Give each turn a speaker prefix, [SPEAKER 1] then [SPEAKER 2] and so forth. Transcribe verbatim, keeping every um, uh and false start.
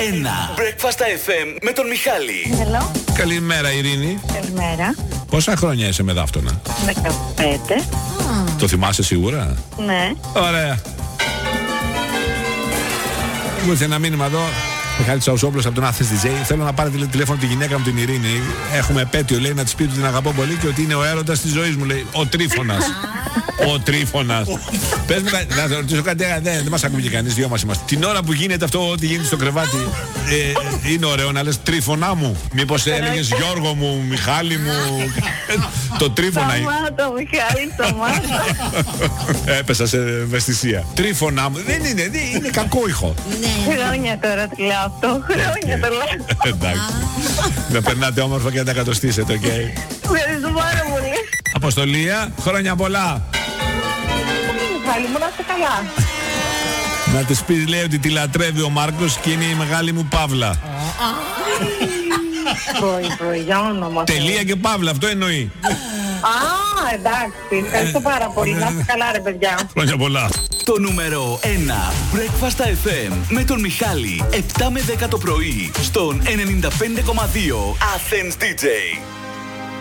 [SPEAKER 1] ένα. Breakfast εφ εμ με τον Μιχάλη.
[SPEAKER 2] Hello.
[SPEAKER 3] Καλημέρα, Ειρήνη.
[SPEAKER 2] Καλημέρα.
[SPEAKER 3] Πόσα χρόνια είσαι με δάφτωνα?
[SPEAKER 2] δεκαπέντε.
[SPEAKER 3] Το θυμάσαι σίγουρα?
[SPEAKER 2] Ναι.
[SPEAKER 3] Ωραία. Μου ήρθε ένα μήνυμα εδώ. Μιχάλη Τσαουσόπουλος από τον Athens ντι τζέι. Θέλω να πάρετε τηλέφωνο τη γυναίκα μου την Ειρήνη. Έχουμε επέτειο, λέει, να της πει ότι την αγαπώ πολύ και ότι είναι ο έρωτας της ζωής μου, λέει. Ο Τρίφωνας. Ο Τρίφωνας. Πες μου, να το ρωτήσω κάτι, δεν, δεν μας ακούει και κανείς, δυο μας είμαστε. Την ώρα που γίνεται αυτό, ό,τι γίνεται στο κρεβάτι, ε, είναι ωραίο να λες Τρίφωνά μου. Μήπως έλεγες Γιώργο μου, Μιχάλη μου. Το Τρίφωνα είναι.
[SPEAKER 2] Σταμάτω, Μιχάλη, σταμάτω.
[SPEAKER 3] Έπεσα σε ευαισθησία. Τρίφωνά μου. Δεν είναι, δεν είναι κακό ήχο.
[SPEAKER 2] Χρόνια τώρα το λέω αυτό. Χρόνια το λέω.
[SPEAKER 3] Εντάξει. Να περνάτε όμορφα και να τα εκατοστήσετε, οκ.
[SPEAKER 2] Ευχαριστώ πάρα πολύ.
[SPEAKER 3] Αποστολία, χρόνια πολλά.
[SPEAKER 2] Μιχάλη μου, να είστε καλά.
[SPEAKER 3] Να της πεις, λέει, ότι τη λατρεύει ο Μάρκος και είναι η μεγάλη μου Παύλα.
[SPEAKER 2] Πρωί, πρωί, για όνομα.
[SPEAKER 3] Τελεία και Παύλα, αυτό εννοεί.
[SPEAKER 2] Α, εντάξει. Ευχαριστώ πάρα πολύ. Να είστε καλά, ρε παιδιά.
[SPEAKER 3] Χρόνια πολλά.
[SPEAKER 1] Το νούμερο ένα Breakfast εφ εμ με τον Μιχάλη. επτά με δέκα το πρωί στον ενενήντα πέντε κόμμα δύο Athens ντι τζέι.